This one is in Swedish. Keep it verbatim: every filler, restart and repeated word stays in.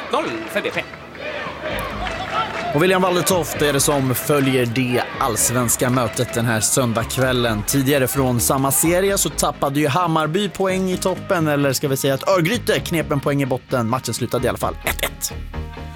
noll för B P. Och William Wallertoft är det som följer det allsvenska mötet den här söndagskvällen. Tidigare från samma serie så tappade ju Hammarby poäng i toppen, eller ska vi säga att Örgryte knep en poäng i botten. Matchen slutade i alla fall ett ett.